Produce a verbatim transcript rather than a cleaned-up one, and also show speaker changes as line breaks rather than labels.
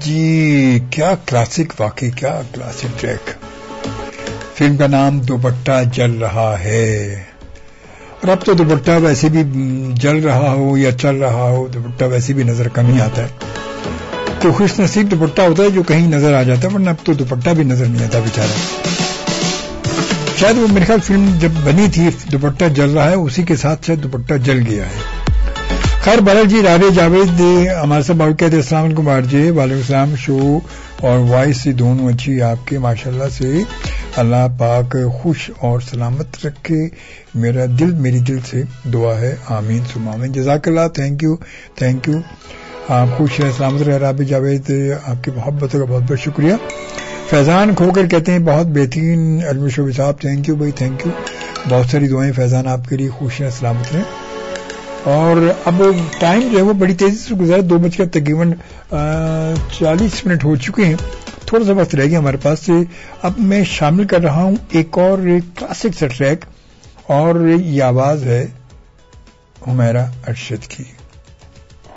جی کیا کلاسک، واقعی کیا کلاسک ٹریک. فلم کا نام دوپٹہ جل رہا ہے. اور اب تو دوپٹہ ویسے بھی جل رہا ہو یا چل رہا ہو، دوپٹہ ویسے بھی نظر کم ہی آتا ہے. تو خوش نصیب دوپٹہ ہوتا ہے جو کہیں نظر آ جاتا ہے، ورنہ اب تو دوپٹہ بھی نظر نہیں آتا بیچارہ. شاید وہ میرے خیال فلم جب بنی تھی دوپٹہ جل رہا ہے، اسی کے ساتھ شاید دوپٹہ جل گیا ہے. خیر بہرحال جی، رابع جاوید ہمارے ساتھ بات کہتے ہیں. السلام علیکم آر جے. وعلیکم السلام. شو اور وائس دونوں اچھی آپ کے ماشاءاللہ سے. اللہ پاک خوش اور سلامت رکھے. میرا دل میری دل سے دعا ہے، آمین ثم آمین. جزاک اللہ. Thank you thank you. آپ خوش رہے، سلامت رہے رابع جاوید. آپ کی محبتوں کا بہت بہت شکریہ. فیضان کھوکر کہتے ہیں بہت بہترین علمی شعبے صاحب. تھینک یو بھائی، تھینک یو. بہت ساری دعائیں فیضان آپ کے لیے. خوش رہیں، سلامت رہیں. اور اب ٹائم جو ہے وہ بڑی تیزی سے گزرا. دو بج کر تقریباً چالیس منٹ ہو چکے ہیں. تھوڑا سا وقت رہ گیا ہمارے پاس سے. اب میں شامل کر رہا ہوں ایک اور کلاسک سا ٹریک، اور یہ آواز ہے حمیرہ ارشد کی.